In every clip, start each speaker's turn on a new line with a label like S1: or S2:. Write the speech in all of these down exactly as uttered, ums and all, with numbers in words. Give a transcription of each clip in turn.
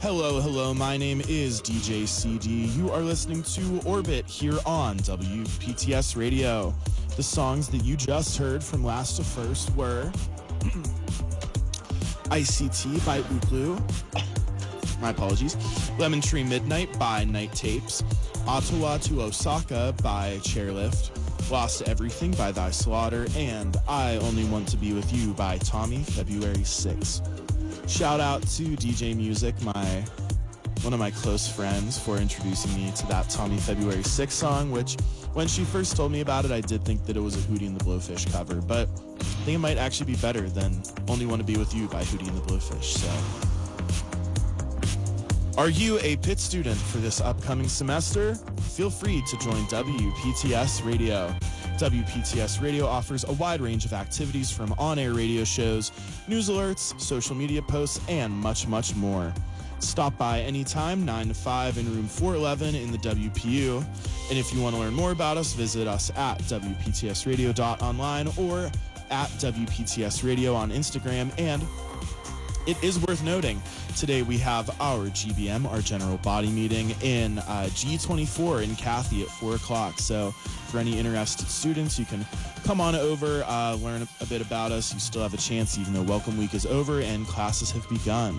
S1: Hello, hello, my name is D J C D. You are listening to Orbit here on W P T S Radio. The songs that you just heard from last to first were I C T by Uklu, my apologies, Lemon Tree Midnight by Night Tapes, Ottawa to Osaka by Chairlift, Lost Everything by Thy Slaughter, and I Only Want to Be With You by Tommy February sixth. Shout out to D J Music, my one of my close friends, for introducing me to that Tommy February sixth song, which when she first told me about it, I did think that it was a Hootie and the Blowfish cover, but I think it might actually be better than Only Want to Be With You by Hootie and the Blowfish. So, are you a Pitt student for this upcoming semester? Feel free to join W P T S Radio. W P T S Radio offers a wide range of activities from on-air radio shows, news alerts, social media posts, and much, much more. Stop by anytime, nine to five in room four eleven in the W P U. And if you want to learn more about us, visit us at W P T S radio dot online or at W P T S Radio on Instagram. And it is worth noting, today we have our G B M, our general body meeting, in uh, G twenty-four in Cathy at four o'clock. So for any interested students, you can come on over, uh, learn a bit about us. You still have a chance, even though Welcome Week is over and classes have begun.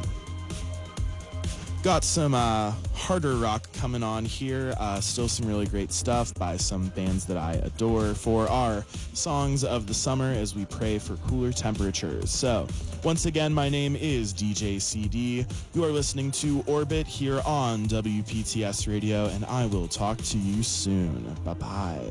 S1: Got some uh, harder rock coming on here. Uh, still some really great stuff by some bands that I adore for our songs of the summer as we pray for cooler temperatures. So, once again, my name is D J C D. You are listening to Orbit here on W P T S Radio, and I will talk to you soon. Bye-bye.